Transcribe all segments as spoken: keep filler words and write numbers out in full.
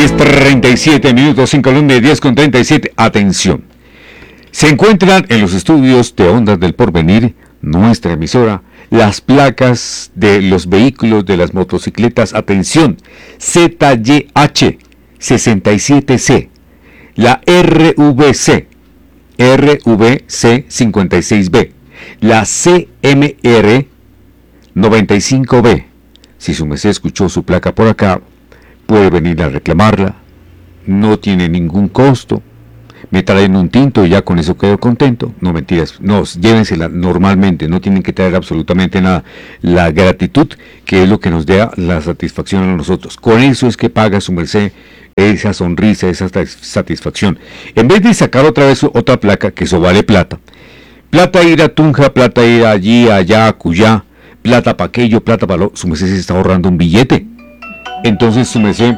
diez treinta y siete minutos en Colombia, diez con treinta y siete. Atención. Se encuentran en los estudios de Ondas del Porvenir, nuestra emisora, las placas de los vehículos de las motocicletas. Atención. Z Y H sesenta y siete C. La R V C. R V C cincuenta y seis B. La C M R noventa y cinco B. Si su merced escuchó su placa por acá, puede venir a reclamarla, no tiene ningún costo, me traen un tinto y ya con eso quedo contento. No, mentiras, no, llévensela normalmente, no tienen que traer absolutamente nada. La gratitud, que es lo que nos da la satisfacción a nosotros, con eso es que paga su merced esa sonrisa, esa satisfacción. En vez de sacar otra vez otra placa, que eso vale plata, plata ir a Tunja, plata ir allí, allá, acullá, plata para aquello, plata para lo, su merced se está ahorrando un billete. Entonces su merced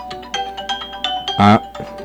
ah,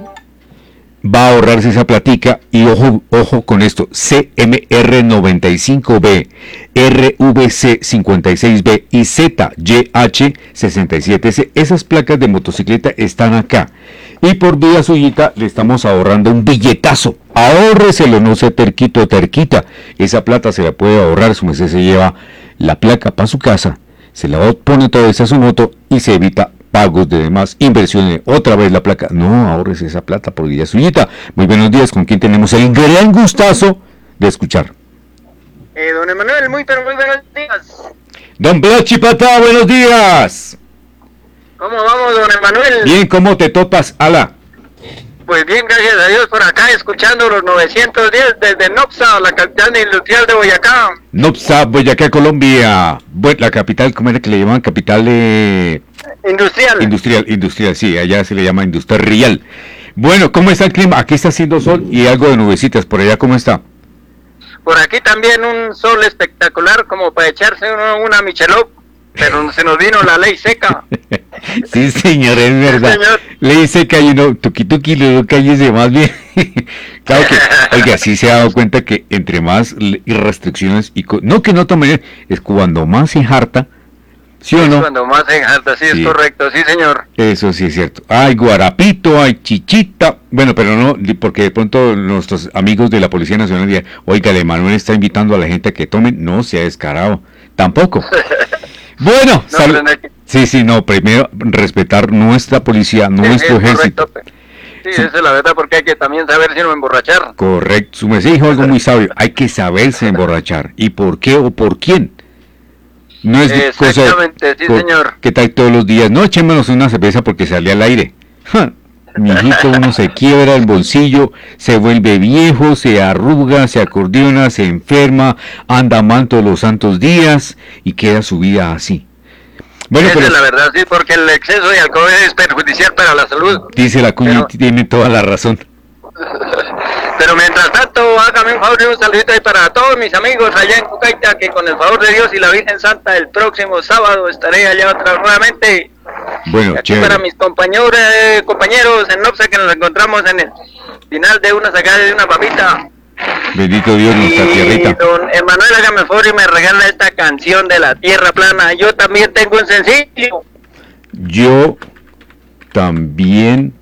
va a ahorrarse esa platica. Y ojo, ojo con esto: C M R noventa y cinco B, R V C cincuenta y seis B y Z Y H sesenta y siete C. Esas placas de motocicleta están acá, y por vía suyita le estamos ahorrando un billetazo. Ahórreselo, no sea terquito o terquita. Esa plata se la puede ahorrar. Su merced se lleva la placa para su casa, se la pone toda esa a su moto y se evita pagos de demás inversiones. Otra vez la placa. No, ahorres esa plata por día suyita. Muy buenos días, ¿con quién tenemos el gran gustazo de escuchar? Eh, don Emanuel, muy pero muy buenos días. Don Blachi Patá, buenos días. ¿Cómo vamos, don Emanuel? Bien, ¿cómo te topas, ala? Pues bien, gracias a Dios, por acá escuchando los novecientos diez desde Nopsa, la capital industrial de Boyacá. Nopsa, Boyacá, Colombia. Bueno, la capital, ¿cómo era que le llaman? Capital de... Industrial. Industrial, industrial, sí, allá se le llama industrial. Bueno, ¿cómo está el clima? Aquí está haciendo sol y algo de nubecitas. ¿Por allá cómo está? Por aquí también un sol espectacular, como para echarse uno una Michelob, pero se nos vino la ley seca. Sí, señor, es verdad. Sí, señor. Ley seca y no, tuki tuki, le cállese más bien. Claro que, oiga, sí se ha dado cuenta que entre más restricciones, y no que no tomen, es cuando más se harta. ¿Sí o no? Es cuando más se harta, sí, sí, es correcto, sí, señor. Eso sí es cierto. Hay guarapito, hay chichita. Bueno, pero no, porque de pronto nuestros amigos de la Policía Nacional dirán, oiga, Emanuel está invitando a la gente a que tomen. No, se ha descarado. Tampoco. Bueno, no, sal- sí, sí, no, primero respetar nuestra policía, nuestro sí, ejército. Correcto. Sí, sí, esa es la verdad, porque hay que también saber si no emborrachar. Correcto, su merced dijo algo muy sabio, hay que saberse emborrachar. ¿Y por qué o por quién? No es exactamente, cosa, sí, co- señor. ¿Qué tal todos los días? No, echémonos una cerveza porque sale al aire. Ja, mijito, uno se quiebra el bolsillo, se vuelve viejo, se arruga, se acordeona, se enferma, anda mal todos los santos días y queda su vida así. Bueno, esa pero, es la verdad, sí, porque el exceso de alcohol es perjudicial para la salud. Dice la cuña, pero... tiene toda la razón. Pero mientras tanto, hágame un favor y un saludito ahí para todos mis amigos allá en Cucaita, que con el favor de Dios y la Virgen Santa el próximo sábado estaré allá otra nuevamente. Bueno, aquí chévere. Para mis compañeros, eh, compañeros en Nopsa, que nos encontramos en el final de una sacada de una papita. Bendito Dios, nuestra tierrita. Don Emanuel, hágame el favor y me regala esta canción de la tierra plana. Yo también tengo un sencillo. Yo también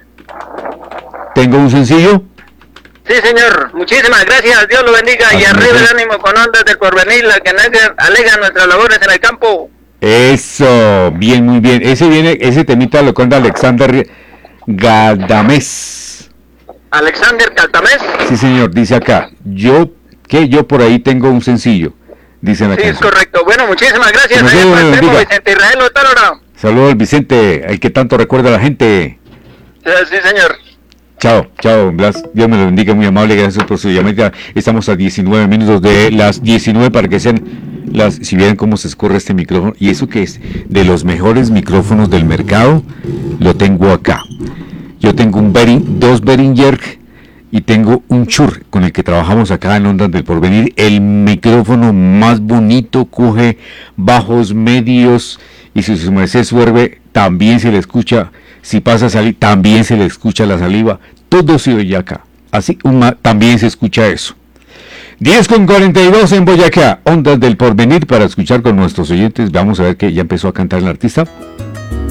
tengo un sencillo. Sí, señor. Muchísimas gracias. Dios lo bendiga. Así y arriba el ánimo con Ondas del Porvenir, la que alega nuestras labores en el campo. Eso, bien, muy bien. Ese viene, ese temita lo cuenta Alexander Galdamés. Alexander Caltamés. Sí, señor, dice acá, yo, que yo por ahí tengo un sencillo, dice la sí, canción. Sí, es correcto. Bueno, muchísimas gracias. Allá Dios, para Extremo, Vicente Israel Otárola. Saludos al Vicente, el que tanto recuerda a la gente. Sí, sí, señor. Chao, chao, Blas. Dios me lo bendiga, muy amable, gracias por su llamada. Estamos a diecinueve minutos de las diecinueve para que sean las, si vieran cómo se escurre este micrófono, y eso que es de los mejores micrófonos del mercado, lo tengo acá. Yo tengo un Bering, dos Behringer y tengo un Shure con el que trabajamos acá en Ondas del Porvenir. El micrófono más bonito, coge bajos, medios, y si su merced suerve, también se le escucha. Si pasa saliva, también se le escucha la saliva. Todo se oye acá. Así una, también se escucha eso. diez con cuarenta y dos en Boyacá, Ondas del Porvenir, para escuchar con nuestros oyentes. Vamos a ver que ya empezó a cantar el artista.